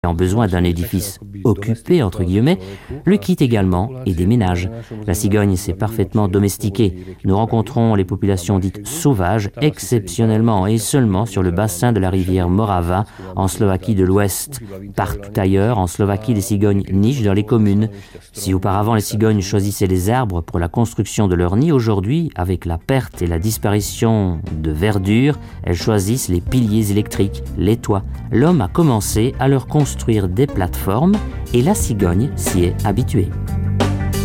ayant besoin d'un édifice occupé, entre guillemets, le quitte également et déménage. La cigogne s'est parfaitement domestiquée. Nous rencontrons les populations dites sauvages exceptionnellement et seulement sur le bassin de la rivière Morava, en Slovaquie de l'Ouest. Partout ailleurs, en Slovaquie, les cigognes nichent dans les communes. Si auparavant les cigognes choisissaient les arbres pour la construction de leur nid, aujourd'hui, avec la perte et la disparition de verdure, elles choisissent les piliers électriques, les toits. L'homme a commencé à leur construire des plateformes et la cigogne s'y est habituée.